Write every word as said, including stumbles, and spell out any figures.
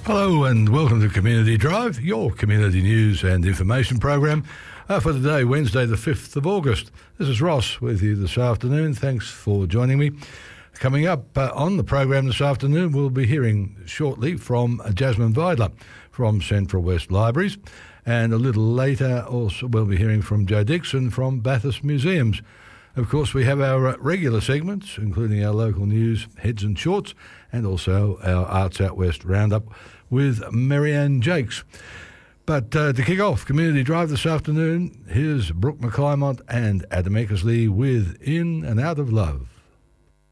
Hello and welcome to Community Drive, your community news and information program uh, for today, Wednesday the fifth of August. This is Ross with you this afternoon. Thanks for joining me. Coming up uh, on the program this afternoon, we'll be hearing shortly from Jasmine Vidler from Central West Libraries, and a little later also we'll be hearing from Joe Dixon from Bathurst Museums. Of course, we have our uh, regular segments, including our local news, Heads and Shorts, and also our Arts Out West Roundup with Marianne Jakes. But uh, to kick off Community Drive this afternoon, here's Brooke McClymont and Adam Eckersley with In and Out of Love.